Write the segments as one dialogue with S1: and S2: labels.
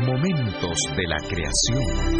S1: Momentos de la creación.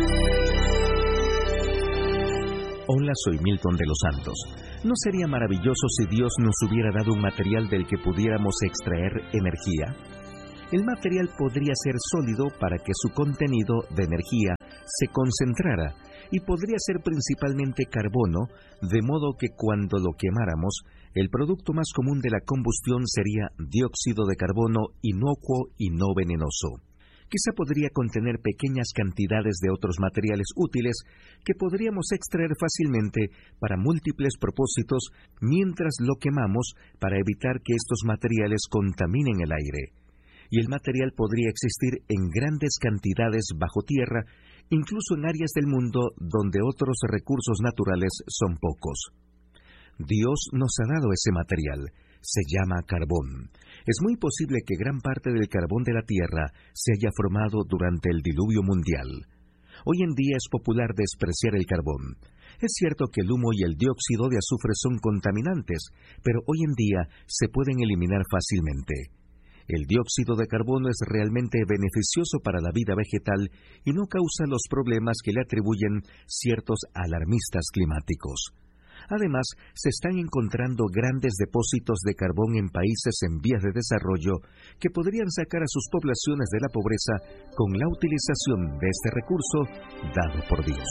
S1: Hola, soy Milton de los Santos. ¿No sería maravilloso si Dios nos hubiera dado un material del que pudiéramos extraer energía? El material podría ser sólido para que su contenido de energía se concentrara y podría ser principalmente carbono, de modo que cuando lo quemáramos, el producto más común de la combustión sería dióxido de carbono inocuo y no venenoso. Quizá podría contener pequeñas cantidades de otros materiales útiles que podríamos extraer fácilmente para múltiples propósitos mientras lo quemamos para evitar que estos materiales contaminen el aire. Y el material podría existir en grandes cantidades bajo tierra, incluso en áreas del mundo donde otros recursos naturales son pocos. Dios nos ha dado ese material. Se llama carbón. Es muy posible que gran parte del carbón de la Tierra se haya formado durante el diluvio mundial. Hoy en día es popular despreciar el carbón. Es cierto que el humo y el dióxido de azufre son contaminantes, pero hoy en día se pueden eliminar fácilmente. El dióxido de carbono es realmente beneficioso para la vida vegetal y no causa los problemas que le atribuyen ciertos alarmistas climáticos. Además, se están encontrando grandes depósitos de carbón en países en vías de desarrollo que podrían sacar a sus poblaciones de la pobreza con la utilización de este recurso dado por Dios.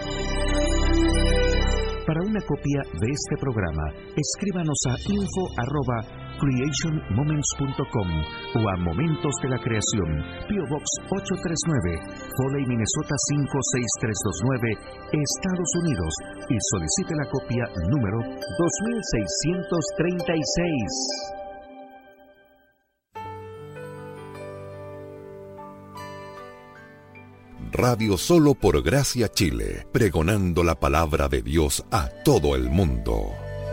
S1: Para una copia de este programa, escríbanos a info@creationmoments.com o a Momentos de la Creación, P.O. Box 839, Foley, Minnesota 56329, Estados Unidos, y solicite la copia número 2636.
S2: Radio Solo por Gracia Chile, pregonando la palabra de Dios a todo el mundo.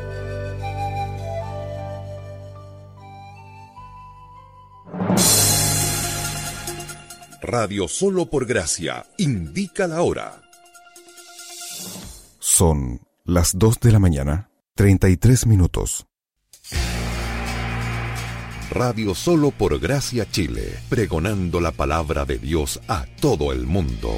S2: Radio Solo por Gracia indica la hora.
S3: Son las 2 de la mañana, 33 minutos.
S2: Radio Solo por Gracia Chile, pregonando la palabra de Dios a todo el mundo.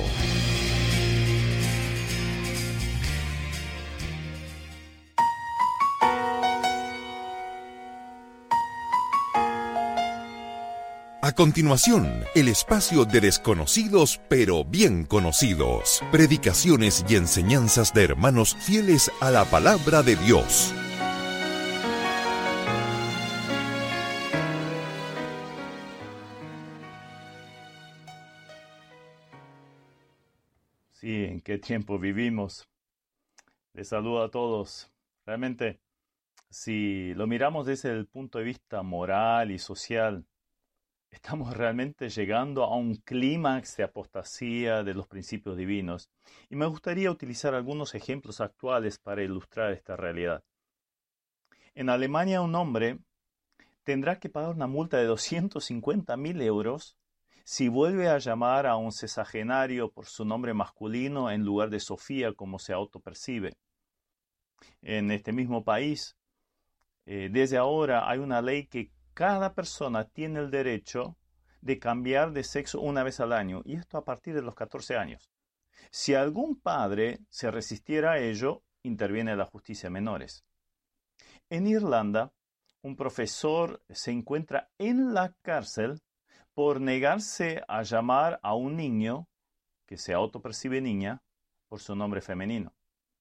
S2: A continuación, el espacio de desconocidos pero bien conocidos. Predicaciones y enseñanzas de hermanos fieles a la palabra de Dios.
S4: Sí, ¿en qué tiempo vivimos? Les saludo a todos. Realmente, si lo miramos desde el punto de vista moral y social, estamos realmente llegando a un clímax de apostasía de los principios divinos. Y me gustaría utilizar algunos ejemplos actuales para ilustrar esta realidad. En Alemania, un hombre tendrá que pagar una multa de 250.000 euros si vuelve a llamar a un sexagenario por su nombre masculino en lugar de Sofía, como se autopercibe. En este mismo país, desde ahora hay una ley que cada persona tiene el derecho de cambiar de sexo una vez al año, y esto a partir de los 14 años. Si algún padre se resistiera a ello, interviene la justicia de menores. En Irlanda, un profesor se encuentra en la cárcel por negarse a llamar a un niño, que se autopercibe niña, por su nombre femenino.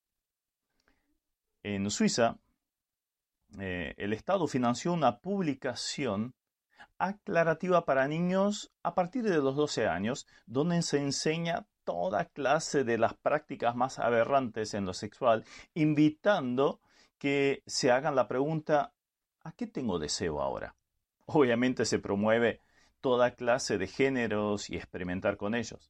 S4: En Suiza, el Estado financió una publicación aclarativa para niños a partir de los 12 años, donde se enseña toda clase de las prácticas más aberrantes en lo sexual, invitando que se hagan la pregunta, ¿a qué tengo deseo ahora? Obviamente se promueve toda clase de géneros y experimentar con ellos.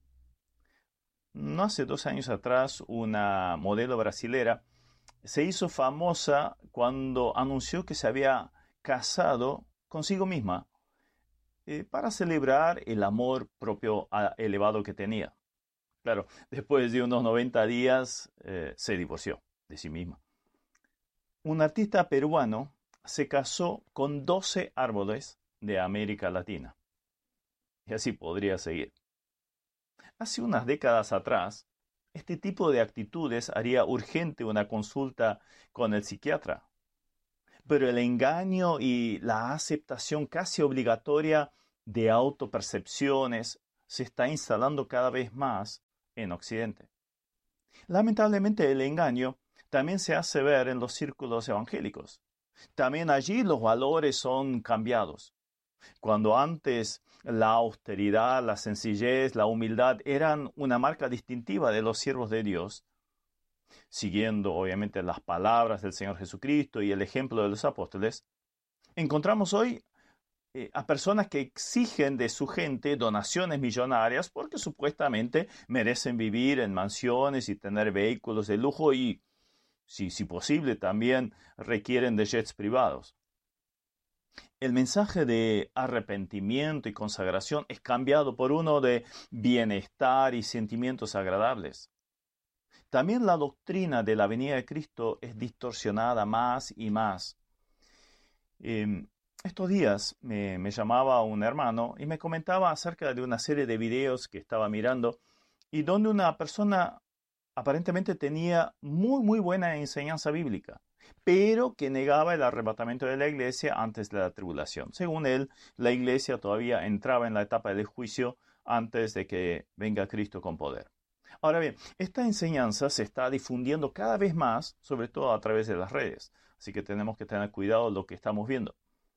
S4: No hace 2 años atrás, una modelo brasilera se hizo famosa cuando anunció que se había casado consigo misma para celebrar el amor propio elevado que tenía. Claro, después de unos 90 días se divorció de sí misma. Un artista peruano se casó con 12 árboles de América Latina. Y así podría seguir. Hace unas décadas atrás, este tipo de actitudes haría urgente una consulta con el psiquiatra. Pero el engaño y la aceptación casi obligatoria de autopercepciones se está instalando cada vez más en Occidente. Lamentablemente el engaño también se hace ver en los círculos evangélicos. También allí los valores son cambiados. Cuando antes la austeridad, la sencillez, la humildad eran una marca distintiva de los siervos de Dios, siguiendo obviamente las palabras del Señor Jesucristo y el ejemplo de los apóstoles, encontramos hoy a personas que exigen de su gente donaciones millonarias porque supuestamente merecen vivir en mansiones y tener vehículos de lujo y, si posible, también requieren de jets privados. El mensaje de arrepentimiento y consagración es cambiado por uno de bienestar y sentimientos agradables. También la doctrina de la venida de Cristo es distorsionada más y más. Estos días me llamaba un hermano y me comentaba acerca de una serie de videos que estaba mirando y donde una persona aparentemente tenía muy buena enseñanza bíblica, pero que negaba el arrebatamiento de la iglesia antes de la tribulación. Según él, la iglesia todavía entraba en la etapa del juicio antes de que venga Cristo con poder. Ahora bien, esta enseñanza se está difundiendo cada vez más, sobre todo a través de las redes, así que tenemos que tener cuidado de lo que estamos viendo.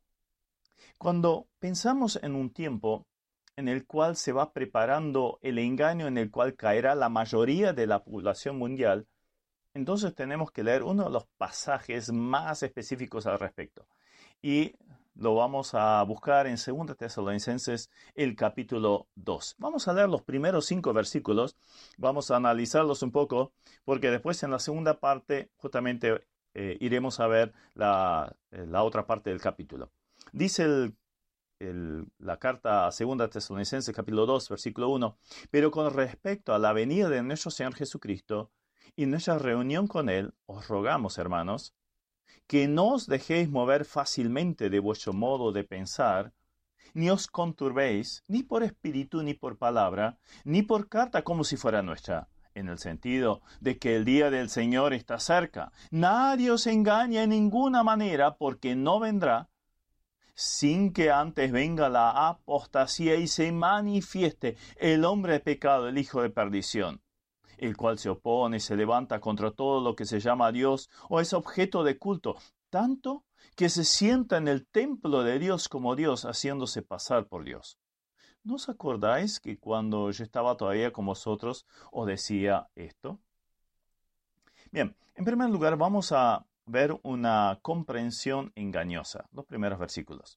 S4: Cuando pensamos en un tiempo en el cual se va preparando el engaño en el cual caerá la mayoría de la población mundial, entonces tenemos que leer uno de los pasajes más específicos al respecto. Y lo vamos a buscar en 2 Tesalonicenses, el capítulo 2. Vamos a leer los primeros 5 versículos, vamos a analizarlos un poco, porque después en la segunda parte justamente iremos a ver la otra parte del capítulo. Dice la carta a 2 Tesalonicenses, capítulo 2, versículo 1, pero con respecto a la venida de nuestro Señor Jesucristo y nuestra reunión con Él, os rogamos, hermanos, que no os dejéis mover fácilmente de vuestro modo de pensar, ni os conturbéis, ni por espíritu, ni por palabra, ni por carta como si fuera nuestra, en el sentido de que el día del Señor está cerca. Nadie os engañe en ninguna manera, porque no vendrá sin que antes venga la apostasía y se manifieste el hombre de pecado, el hijo de perdición, el cual se opone y se levanta contra todo lo que se llama Dios o es objeto de culto, tanto que se sienta en el templo de Dios como Dios, haciéndose pasar por Dios. ¿No os acordáis que cuando yo estaba todavía con vosotros os decía esto? Bien, en primer lugar vamos a ver una comprensión engañosa, los primeros versículos.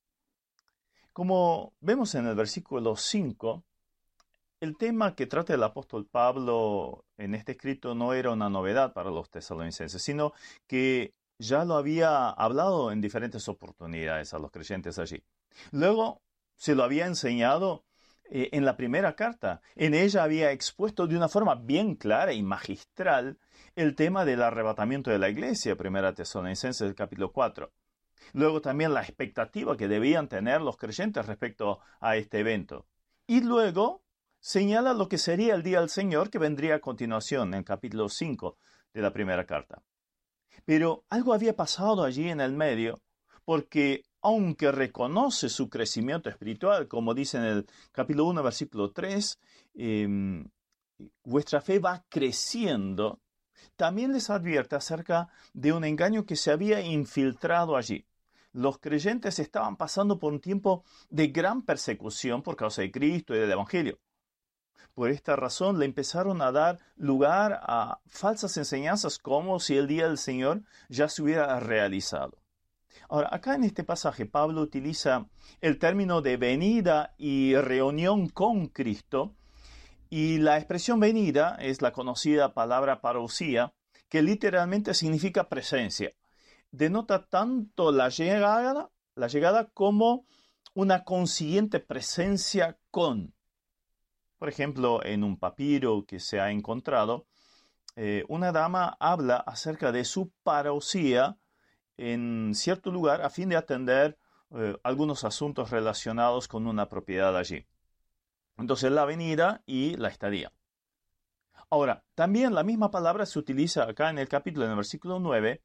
S4: Como vemos en el versículo 5, el tema que trata el apóstol Pablo en este escrito no era una novedad para los tesalonicenses, sino que ya lo había hablado en diferentes oportunidades a los creyentes allí. Luego se lo había enseñado en la primera carta. En ella había expuesto de una forma bien clara y magistral el tema del arrebatamiento de la iglesia, 1 Tesalonicenses capítulo 4. Luego también la expectativa que debían tener los creyentes respecto a este evento. Y luego señala lo que sería el día del Señor que vendría a continuación en el capítulo 5 de la primera carta. Pero algo había pasado allí en el medio, porque aunque reconoce su crecimiento espiritual, como dice en el capítulo 1, versículo 3, vuestra fe va creciendo, también les advierte acerca de un engaño que se había infiltrado allí. Los creyentes estaban pasando por un tiempo de gran persecución por causa de Cristo y del Evangelio. Por esta razón le empezaron a dar lugar a falsas enseñanzas como si el día del Señor ya se hubiera realizado. Ahora, acá en este pasaje Pablo utiliza el término de venida y reunión con Cristo, y la expresión venida es la conocida palabra parousia, que literalmente significa presencia. Denota tanto la llegada como una consiguiente presencia con. Por ejemplo, en un papiro que se ha encontrado, una dama habla acerca de su parousia en cierto lugar a fin de atender algunos asuntos relacionados con una propiedad allí. Entonces la venida y la estadía. Ahora, también la misma palabra se utiliza acá en el capítulo, en el versículo 9,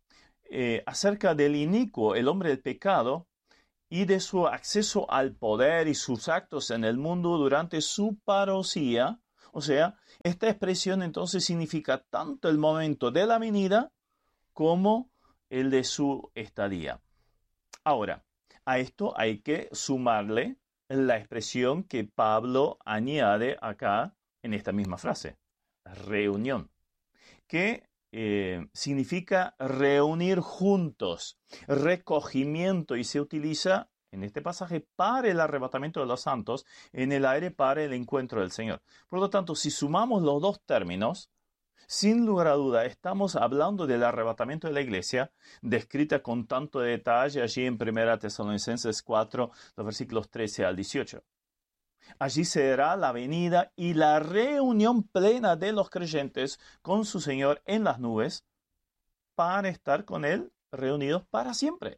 S4: acerca del inicuo, el hombre del pecado, y de su acceso al poder y sus actos en el mundo durante su parosía. O sea, esta expresión entonces significa tanto el momento de la venida como el de su estadía. Ahora, a esto hay que sumarle la expresión que Pablo añade acá en esta misma frase, reunión, que significa reunir juntos, recogimiento, y se utiliza en este pasaje para el arrebatamiento de los santos, en el aire para el encuentro del Señor. Por lo tanto, si sumamos los dos términos, sin lugar a duda, estamos hablando del arrebatamiento de la iglesia, descrita con tanto detalle allí en 1 Tesalonicenses 4, los versículos 13 al 18. Allí será la venida y la reunión plena de los creyentes con su Señor en las nubes para estar con Él reunidos para siempre.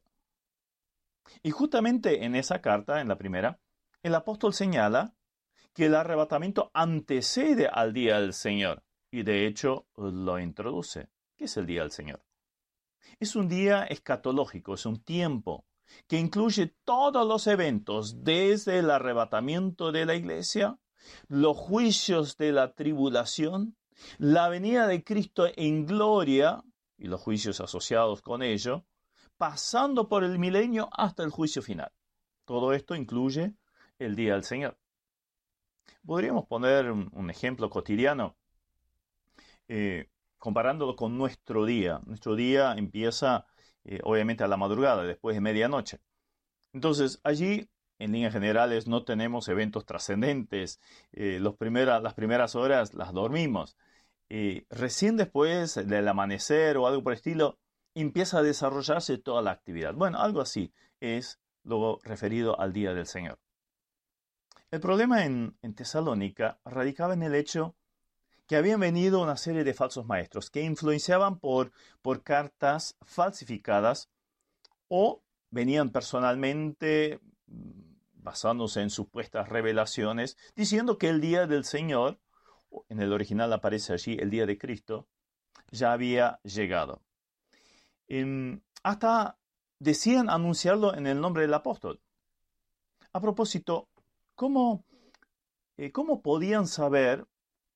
S4: Y justamente en esa carta, en la primera, el apóstol señala que el arrebatamiento antecede al día del Señor y de hecho lo introduce. ¿Qué es el día del Señor? Es un día escatológico, es un tiempo que incluye todos los eventos, desde el arrebatamiento de la iglesia, los juicios de la tribulación, la venida de Cristo en gloria y los juicios asociados con ello, pasando por el milenio hasta el juicio final. Todo esto incluye el día del Señor. Podríamos poner un ejemplo cotidiano, comparándolo con nuestro día. Nuestro día empieza obviamente a la madrugada, después de medianoche. Entonces, allí, en líneas generales, no tenemos eventos trascendentes. Las primeras horas las dormimos. Recién después del amanecer o algo por el estilo, empieza a desarrollarse toda la actividad. Bueno, algo así es lo referido al día del Señor. El problema en Tesalónica radicaba en el hecho que habían venido una serie de falsos maestros que influenciaban por cartas falsificadas o venían personalmente basándose en supuestas revelaciones, diciendo que el día del Señor, en el original aparece allí el día de Cristo, ya había llegado. Hasta decían anunciarlo en el nombre del apóstol. A propósito, ¿cómo podían saber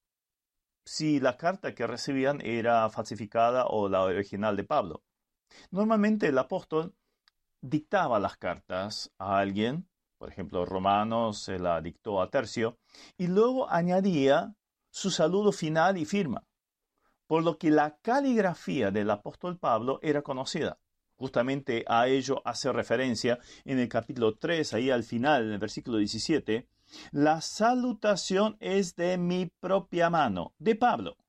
S4: si la carta que recibían era falsificada o la original de Pablo? Normalmente el apóstol dictaba las cartas a alguien, por ejemplo, Romanos se la dictó a Tercio, y luego añadía su saludo final y firma, por lo que la caligrafía del apóstol Pablo era conocida. Justamente a ello hace referencia en el capítulo 3, ahí al final, en el versículo 17, la salutación es de mi propia mano, de Pablo,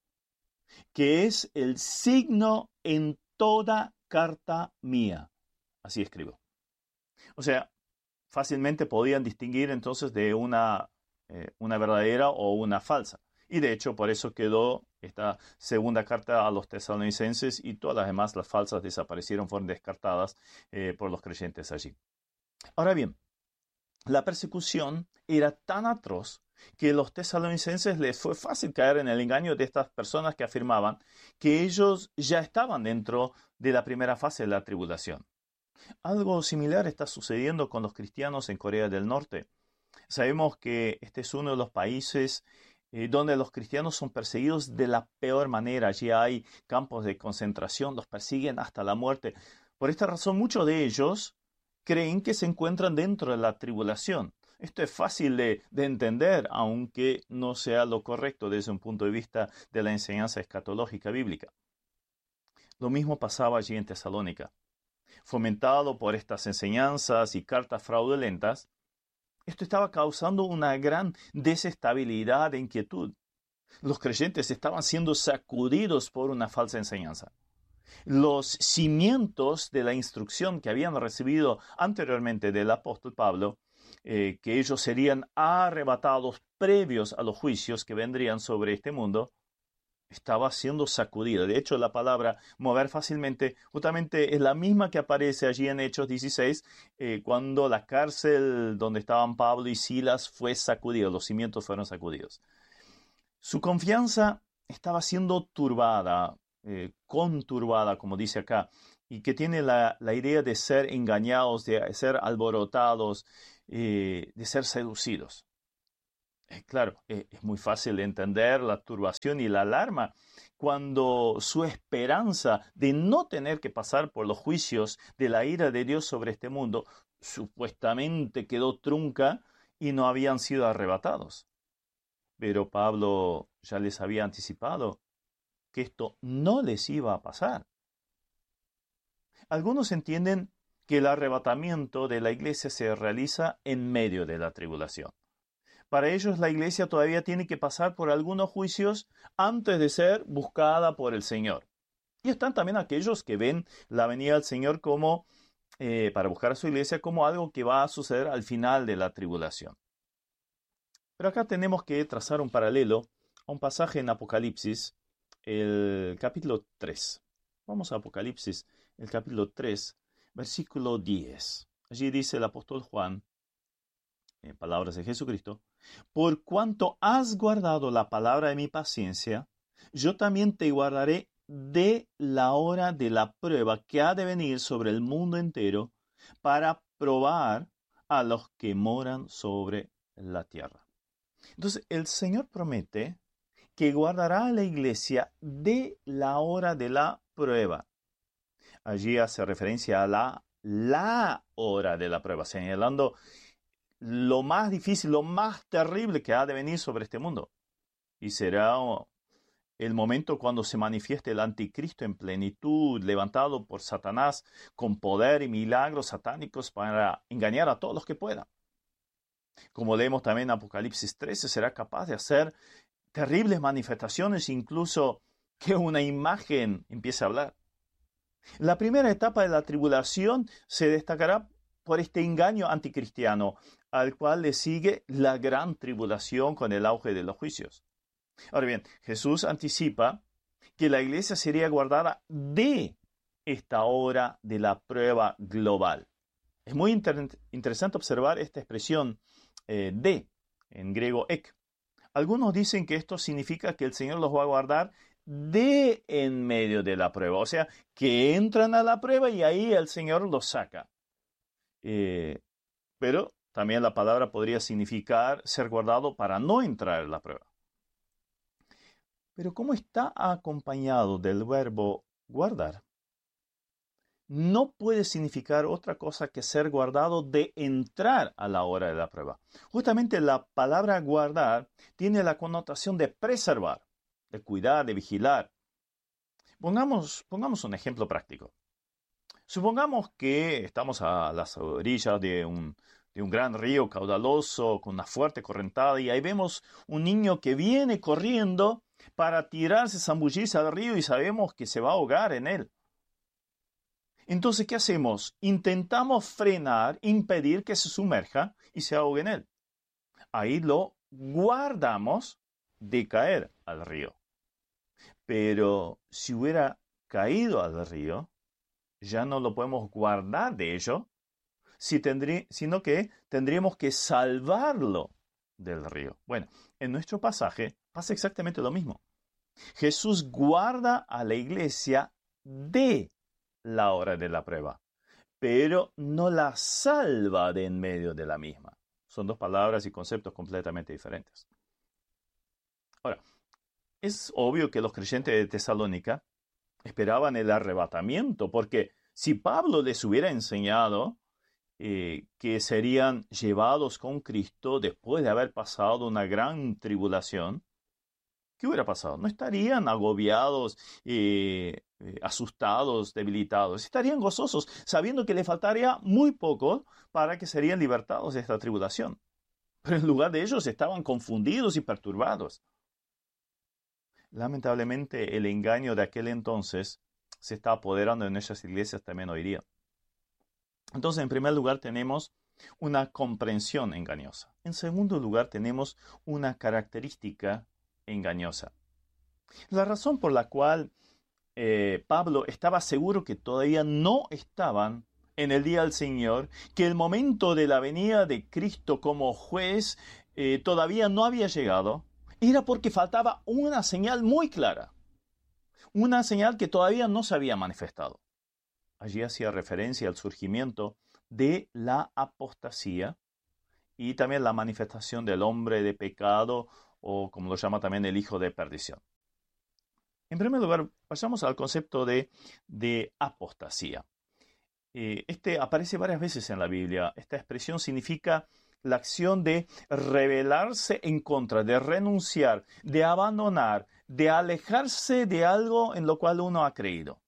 S4: que es el signo en toda carta mía. Así escribo. O sea, fácilmente podían distinguir entonces de una verdadera o una falsa. Y de hecho, por eso quedó esta segunda carta a los tesalonicenses y todas las demás, las falsas, desaparecieron, fueron descartadas por los creyentes allí. Ahora bien, la persecución era tan atroz que a los tesalonicenses les fue fácil caer en el engaño de estas personas que afirmaban que ellos ya estaban dentro de la primera fase de la tribulación. Algo similar está sucediendo con los cristianos en Corea del Norte. Sabemos que este es uno de los países donde los cristianos son perseguidos de la peor manera. Allí hay campos de concentración, los persiguen hasta la muerte. Por esta razón, muchos de ellos creen que se encuentran dentro de la tribulación. Esto es fácil de entender, aunque no sea lo correcto desde un punto de vista de la enseñanza escatológica bíblica. Lo mismo pasaba allí en Tesalónica. Fomentado por estas enseñanzas y cartas fraudulentas, esto estaba causando una gran desestabilidad e inquietud. Los creyentes estaban siendo sacudidos por una falsa enseñanza. Los cimientos de la instrucción que habían recibido anteriormente del apóstol Pablo, que ellos serían arrebatados previos a los juicios que vendrían sobre este mundo, estaba siendo sacudida. De hecho, la palabra mover fácilmente justamente es la misma que aparece allí en Hechos 16, cuando la cárcel donde estaban Pablo y Silas fue sacudida, los cimientos fueron sacudidos. Su confianza estaba siendo turbada, conturbada, como dice acá, y que tiene la idea de ser engañados, de ser alborotados, de ser seducidos. Claro, es muy fácil de entender la turbación y la alarma cuando su esperanza de no tener que pasar por los juicios de la ira de Dios sobre este mundo supuestamente quedó trunca y no habían sido arrebatados. Pero Pablo ya les había anticipado que esto no les iba a pasar. Algunos entienden que el arrebatamiento de la iglesia se realiza en medio de la tribulación. Para ellos la iglesia todavía tiene que pasar por algunos juicios antes de ser buscada por el Señor. Y están también aquellos que ven la venida del Señor como, para buscar a su iglesia, como algo que va a suceder al final de la tribulación. Pero acá tenemos que trazar un paralelo a un pasaje en Apocalipsis, el capítulo 3. Vamos a Apocalipsis, el capítulo 3, versículo 10. Allí dice el apóstol Juan, en palabras de Jesucristo: por cuanto has guardado la palabra de mi paciencia, yo también te guardaré de la hora de la prueba que ha de venir sobre el mundo entero para probar a los que moran sobre la tierra. Entonces, el Señor promete que guardará a la iglesia de la hora de la prueba. Allí hace referencia a la hora de la prueba, señalando lo más difícil, lo más terrible que ha de venir sobre este mundo. Y será el momento cuando se manifieste el anticristo en plenitud, levantado por Satanás con poder y milagros satánicos para engañar a todos los que pueda. Como leemos también en Apocalipsis 13, será capaz de hacer terribles manifestaciones, incluso que una imagen empiece a hablar. La primera etapa de la tribulación se destacará por este engaño anticristiano, al cual le sigue la gran tribulación con el auge de los juicios. Ahora bien, Jesús anticipa que la iglesia sería guardada de esta hora de la prueba global. Es muy interesante observar esta expresión de, en griego ek. Algunos dicen que esto significa que el Señor los va a guardar de en medio de la prueba, o sea, que entran a la prueba y ahí el Señor los saca. Pero también la palabra podría significar ser guardado para no entrar en la prueba. Pero como está acompañado del verbo guardar, no puede significar otra cosa que ser guardado de entrar a la hora de la prueba. Justamente la palabra guardar tiene la connotación de preservar, de cuidar, de vigilar. Pongamos un ejemplo práctico. Supongamos que estamos a las orillas de un gran río caudaloso con una fuerte correntada y ahí vemos un niño que viene corriendo para tirarse, zambullirse al río y sabemos que se va a ahogar en él. Entonces, ¿qué hacemos? Intentamos frenar, impedir que se sumerja y se ahogue en él. Ahí lo guardamos de caer al río. Pero si hubiera caído al río, ya no lo podemos guardar de ello, sino que tendríamos que salvarlo del río. Bueno, en nuestro pasaje pasa exactamente lo mismo. Jesús guarda a la iglesia de la hora de la prueba, pero no la salva de en medio de la misma. Son dos palabras y conceptos completamente diferentes. Ahora, es obvio que los creyentes de Tesalónica esperaban el arrebatamiento, porque si Pablo les hubiera enseñado que serían llevados con Cristo después de haber pasado una gran tribulación, ¿qué hubiera pasado? No estarían agobiados, asustados, debilitados. Estarían gozosos, sabiendo que les faltaría muy poco para que serían libertados de esta tribulación. Pero en lugar de ellos estaban confundidos y perturbados. Lamentablemente, el engaño de aquel entonces se está apoderando de nuestras iglesias también hoy día. Entonces, en primer lugar, tenemos una comprensión engañosa. En segundo lugar, tenemos una característica engañosa. La razón por la cual Pablo estaba seguro que todavía no estaban en el día del Señor, que el momento de la venida de Cristo como juez todavía no había llegado, era porque faltaba una señal muy clara, una señal que todavía no se había manifestado. Allí hacía referencia al surgimiento de la apostasía y también la manifestación del hombre de pecado, o como lo llama también el hijo de perdición. En primer lugar, pasamos al concepto de apostasía. Este aparece varias veces en la Biblia. Esta expresión significa la acción de rebelarse en contra, de renunciar, de abandonar, de alejarse de algo en lo cual uno ha creído.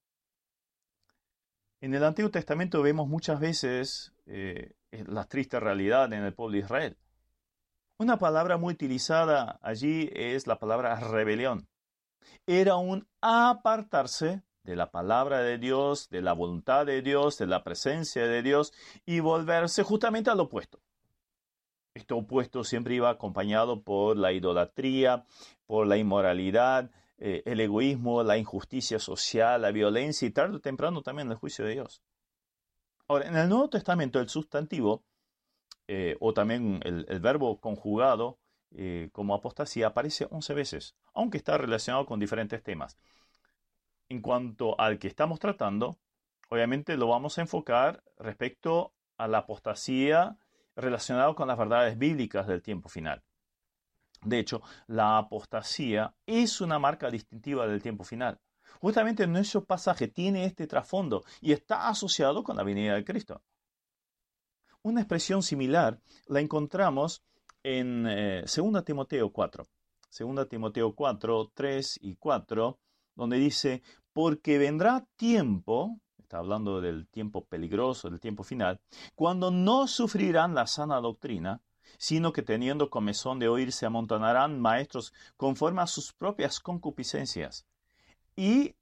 S4: En el Antiguo Testamento vemos muchas veces la triste realidad en el pueblo de Israel. Una palabra muy utilizada allí es la palabra rebelión. Era un apartarse de la palabra de Dios, de la voluntad de Dios, de la presencia de Dios y volverse justamente al opuesto. Este opuesto siempre iba acompañado por la idolatría, por la inmoralidad, el egoísmo, la injusticia social, la violencia y tarde o temprano también el juicio de Dios. Ahora, en el Nuevo Testamento el sustantivo o también el verbo conjugado como apostasía aparece 11 veces, aunque está relacionado con diferentes temas. En cuanto al que estamos tratando, obviamente lo vamos a enfocar respecto a la apostasía relacionada con las verdades bíblicas del tiempo final. De hecho, la apostasía es una marca distintiva del tiempo final. Justamente nuestro pasaje tiene este trasfondo y está asociado con la venida de Cristo. Una expresión similar la encontramos en 2 Timoteo 4. 2 Timoteo 4, 3 y 4, donde dice, porque vendrá tiempo, está hablando del tiempo peligroso, del tiempo final, cuando no sufrirán la sana doctrina, sino que teniendo comezón de oír se amontonarán maestros conforme a sus propias concupiscencias y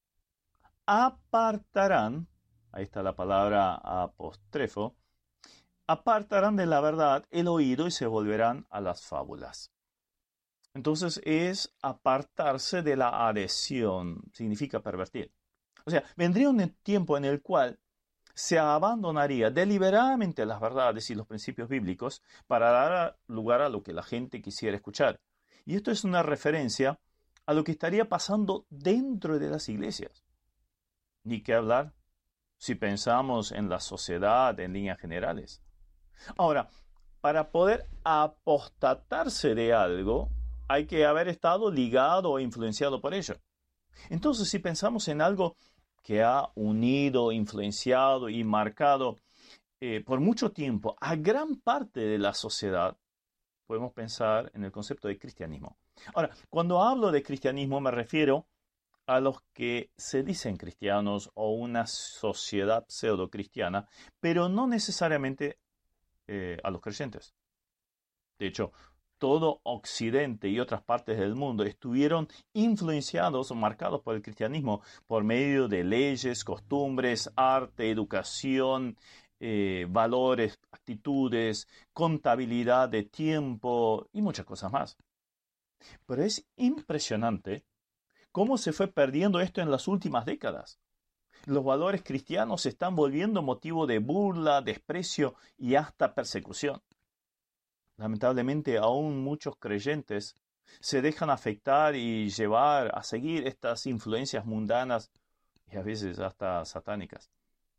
S4: apartarán, ahí está la palabra apostrefo, apartarán de la verdad el oído y se volverán a las fábulas. Entonces es apartarse de la adhesión, significa pervertir. O sea, vendría un tiempo en el cual se abandonaría deliberadamente las verdades y los principios bíblicos para dar lugar a lo que la gente quisiera escuchar. Y esto es una referencia a lo que estaría pasando dentro de las iglesias. Ni qué hablar si pensamos en la sociedad en líneas generales. Ahora, para poder apostatarse de algo, hay que haber estado ligado o influenciado por ello. Entonces, si pensamos en algo que ha unido, influenciado y marcado por mucho tiempo a gran parte de la sociedad, podemos pensar en el concepto de cristianismo. Ahora, cuando hablo de cristianismo me refiero a los que se dicen cristianos o una sociedad pseudo-cristiana, pero no necesariamente a los creyentes. De hecho, todo Occidente y otras partes del mundo estuvieron influenciados o marcados por el cristianismo por medio de leyes, costumbres, arte, educación, valores, actitudes, contabilidad de tiempo y muchas cosas más. Pero es impresionante cómo se fue perdiendo esto en las últimas décadas. Los valores cristianos se están volviendo motivo de burla, desprecio y hasta persecución. Lamentablemente, aún muchos creyentes se dejan afectar y llevar a seguir estas influencias mundanas y a veces hasta satánicas.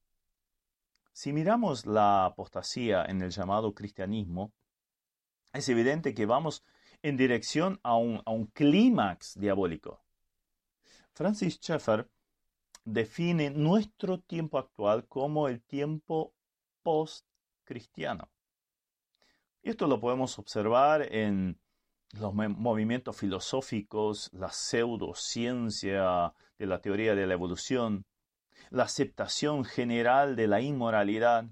S4: Si miramos la apostasía en el llamado cristianismo, es evidente que vamos en dirección a un clímax diabólico. Francis Schaeffer define nuestro tiempo actual como el tiempo post-cristiano. Y esto lo podemos observar en los movimientos filosóficos, la pseudociencia de la teoría de la evolución, la aceptación general de la inmoralidad,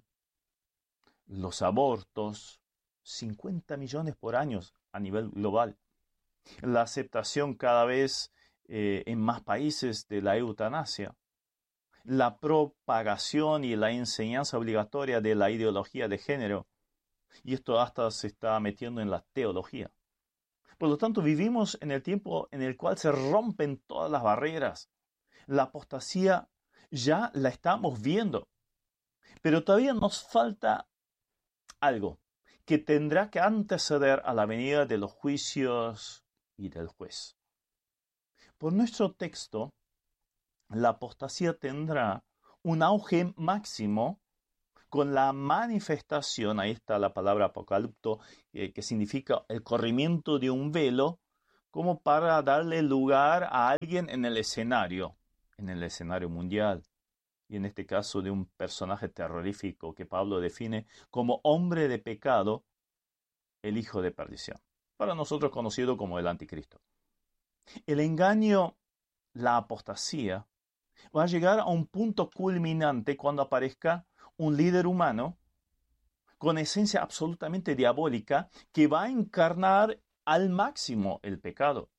S4: los abortos, 50 millones por año a nivel global, la aceptación cada vez en más países de la eutanasia, la propagación y la enseñanza obligatoria de la ideología de género, y esto hasta se está metiendo en la teología. Por lo tanto, vivimos en el tiempo en el cual se rompen todas las barreras. La apostasía ya la estamos viendo, pero todavía nos falta algo que tendrá que anteceder a la venida de los juicios y del juez. Por nuestro texto, la apostasía tendrá un auge máximo con la manifestación, ahí está la palabra apocalipto, que significa el corrimiento de un velo, como para darle lugar a alguien en el escenario mundial, y en este caso de un personaje terrorífico que Pablo define como hombre de pecado, el hijo de perdición, para nosotros conocido como el anticristo. El engaño, la apostasía, va a llegar a un punto culminante cuando aparezca un líder humano con esencia absolutamente diabólica que va a encarnar al máximo el pecado.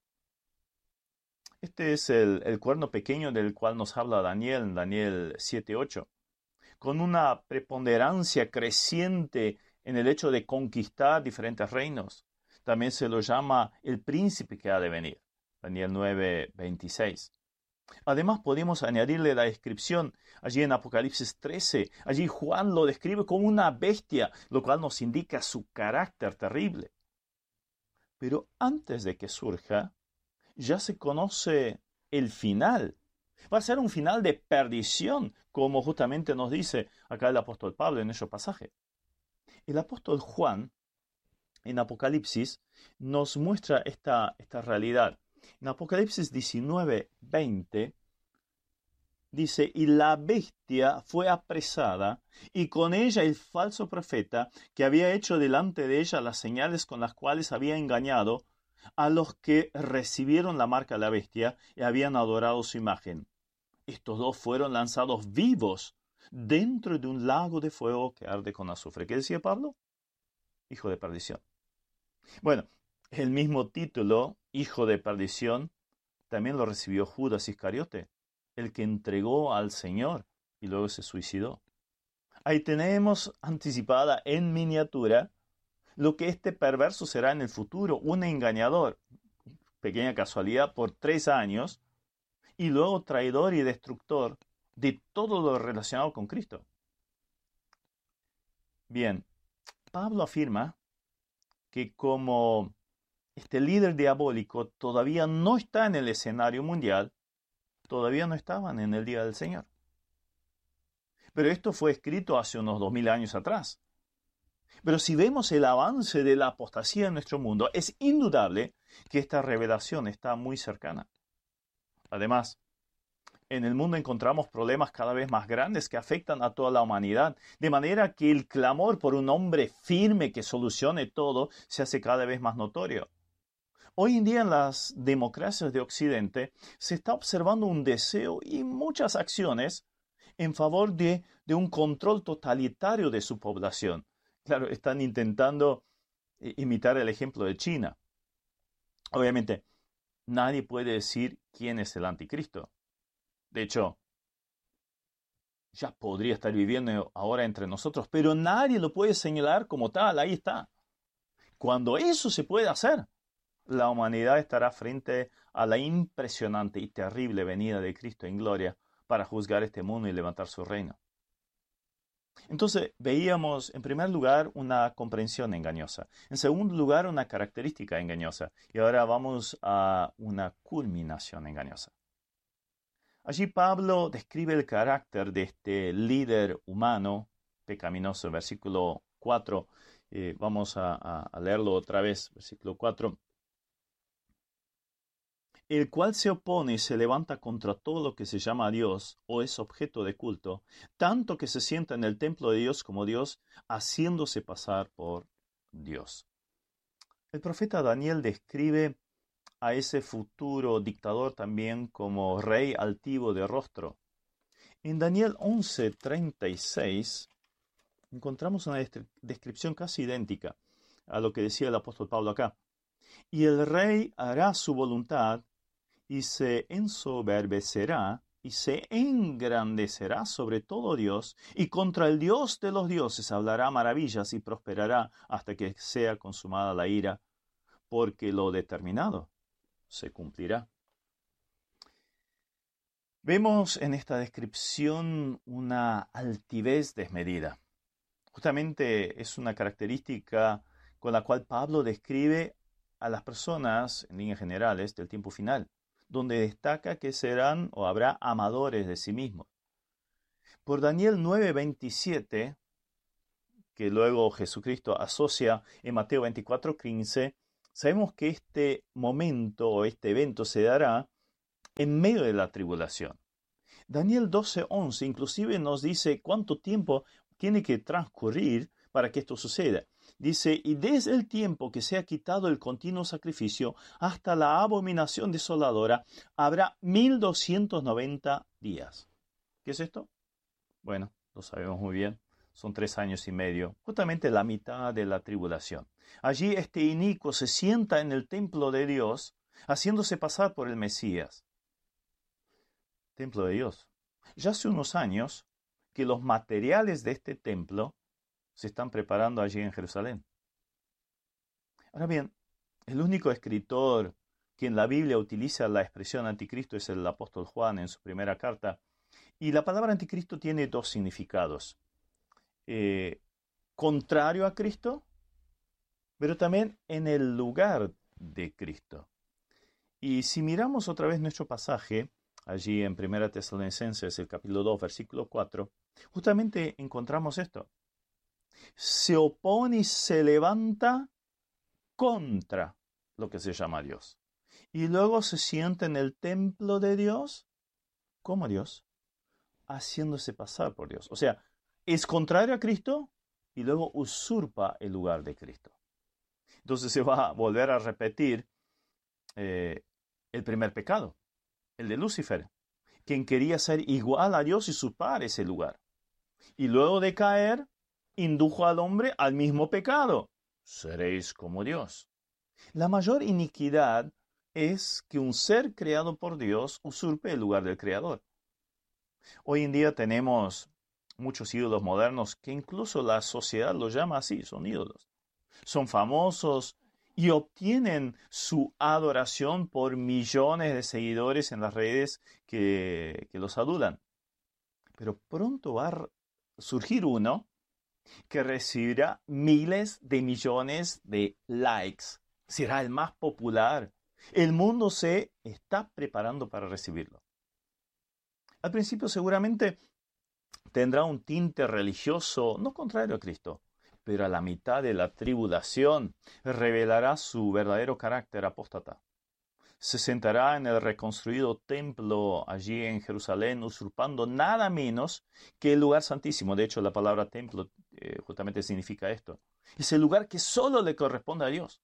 S4: Este es el cuerno pequeño del cual nos habla Daniel en Daniel 7:8, con una preponderancia creciente en el hecho de conquistar diferentes reinos. También se lo llama el príncipe que ha de venir, Daniel 9:26. Además podemos añadirle la descripción allí en Apocalipsis 13. Allí Juan lo describe como una bestia, lo cual nos indica su carácter terrible. Pero antes de que surja, ya se conoce el final. Va a ser un final de perdición, como justamente nos dice acá el apóstol Pablo en ese pasaje. El apóstol Juan, en Apocalipsis, nos muestra esta realidad. En Apocalipsis 19:20 dice, y la bestia fue apresada, y con ella el falso profeta, que había hecho delante de ella las señales con las cuales había engañado a los que recibieron la marca de la bestia y habían adorado su imagen. Estos dos fueron lanzados vivos dentro de un lago de fuego que arde con azufre. ¿Qué decía Pablo? Hijo de perdición. Bueno, el mismo título, hijo de perdición, también lo recibió Judas Iscariote, el que entregó al Señor y luego se suicidó. Ahí tenemos anticipada en miniatura lo que este perverso será en el futuro, un engañador, pequeña casualidad, por 3 años, y luego traidor y destructor de todo lo relacionado con Cristo. Bien, Pablo afirma que como este líder diabólico todavía no está en el escenario mundial, todavía no estaban en el día del Señor. Pero esto fue escrito hace unos 2000 años atrás. Pero si vemos el avance de la apostasía en nuestro mundo, es indudable que esta revelación está muy cercana. Además, en el mundo encontramos problemas cada vez más grandes que afectan a toda la humanidad, de manera que el clamor por un hombre firme que solucione todo se hace cada vez más notorio. Hoy en día en las democracias de Occidente se está observando un deseo y muchas acciones en favor de un control totalitario de su población. Claro, están intentando imitar el ejemplo de China. Obviamente, nadie puede decir quién es el anticristo. De hecho, ya podría estar viviendo ahora entre nosotros, pero nadie lo puede señalar como tal, ahí está. Cuando eso se puede hacer, la humanidad estará frente a la impresionante y terrible venida de Cristo en gloria para juzgar este mundo y levantar su reino. Entonces veíamos en primer lugar una comprensión engañosa, en segundo lugar una característica engañosa y ahora vamos a una culminación engañosa. Allí Pablo describe el carácter de este líder humano pecaminoso, versículo 4, vamos a leerlo otra vez, versículo 4. El cual se opone y se levanta contra todo lo que se llama Dios o es objeto de culto, tanto que se sienta en el templo de Dios como Dios, haciéndose pasar por Dios. El profeta Daniel describe a ese futuro dictador también como rey altivo de rostro. En Daniel 11:36 encontramos una descripción casi idéntica a lo que decía el apóstol Pablo acá. Y el rey hará su voluntad y se ensoberbecerá y se engrandecerá sobre todo Dios, y contra el Dios de los dioses hablará maravillas y prosperará hasta que sea consumada la ira, porque lo determinado se cumplirá. Vemos en esta descripción una altivez desmedida. Justamente es una característica con la cual Pablo describe a las personas, en líneas generales, del tiempo final, donde destaca que serán o habrá amadores de sí mismos. Por Daniel 9:27, que luego Jesucristo asocia en Mateo 24:15, sabemos que este momento o este evento se dará en medio de la tribulación. Daniel 12:11 inclusive nos dice cuánto tiempo tiene que transcurrir para que esto suceda. Dice, y desde el tiempo que se ha quitado el continuo sacrificio hasta la abominación desoladora, habrá 1290 días. ¿Qué es esto? Bueno, lo sabemos muy bien. Son 3 años y medio, justamente la mitad de la tribulación. Allí este inicuo se sienta en el templo de Dios, haciéndose pasar por el Mesías. Templo de Dios. Ya hace unos años que los materiales de este templo se están preparando allí en Jerusalén. Ahora bien, el único escritor que en la Biblia utiliza la expresión anticristo es el apóstol Juan en su primera carta. Y la palabra anticristo tiene 2 significados. Contrario a Cristo, pero también en el lugar de Cristo. Y si miramos otra vez nuestro pasaje, allí en 1 Tesalonicenses, el capítulo 2, versículo 4, justamente encontramos esto. Se opone y se levanta contra lo que se llama Dios. Y luego se sienta en el templo de Dios, como Dios, haciéndose pasar por Dios. O sea, es contrario a Cristo y luego usurpa el lugar de Cristo. Entonces se va a volver a repetir el primer pecado, el de Lucifer, quien quería ser igual a Dios y usurpar ese lugar. Y luego de caer, indujo al hombre al mismo pecado. Seréis como Dios. La mayor iniquidad es que un ser creado por Dios usurpe el lugar del Creador. Hoy en día tenemos muchos ídolos modernos que incluso la sociedad los llama así, son ídolos. Son famosos y obtienen su adoración por millones de seguidores en las redes que los adulan. Pero pronto va a surgir uno que recibirá miles de millones de likes. Será el más popular. El mundo se está preparando para recibirlo. Al principio seguramente tendrá un tinte religioso, no contrario a Cristo, pero a la mitad de la tribulación revelará su verdadero carácter apóstata. Se sentará en el reconstruido templo allí en Jerusalén, usurpando nada menos que el lugar santísimo. De hecho, la palabra templo justamente significa esto. Es el lugar que solo le corresponde a Dios.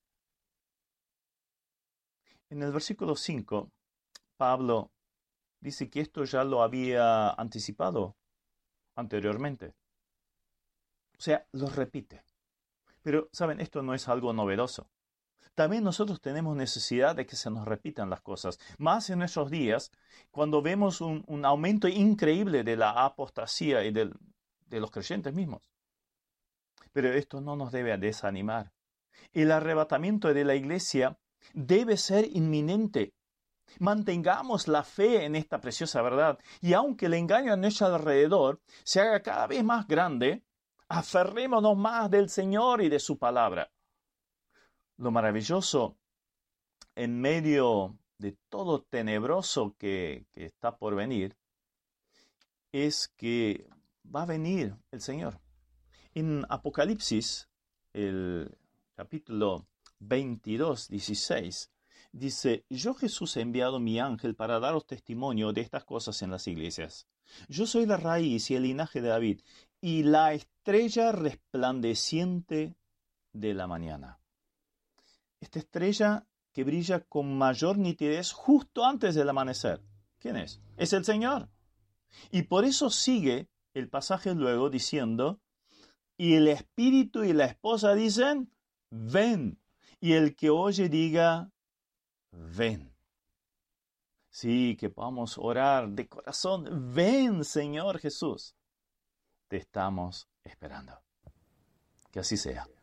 S4: En el versículo 5, Pablo dice que esto ya lo había anticipado anteriormente. O sea, lo repite. Pero, ¿saben? Esto no es algo novedoso. También nosotros tenemos necesidad de que se nos repitan las cosas. Más en nuestros días, cuando vemos un aumento increíble de la apostasía y de los creyentes mismos. Pero esto no nos debe desanimar. El arrebatamiento de la iglesia debe ser inminente. Mantengamos la fe en esta preciosa verdad. Y aunque el engaño a nuestro alrededor se haga cada vez más grande, aferrémonos más del Señor y de su palabra. Lo maravilloso en medio de todo tenebroso que está por venir es que va a venir el Señor. En Apocalipsis, el capítulo 22, 16, dice: Yo Jesús he enviado mi ángel para daros testimonio de estas cosas en las iglesias. Yo soy la raíz y el linaje de David y la estrella resplandeciente de la mañana. Esta estrella que brilla con mayor nitidez justo antes del amanecer. ¿Quién es? Es el Señor. Y por eso sigue el pasaje luego diciendo: y el espíritu y la esposa dicen: ven. Y el que oye diga: ven. Sí, que podamos orar de corazón: ven, Señor Jesús. Te estamos esperando. Que así sea.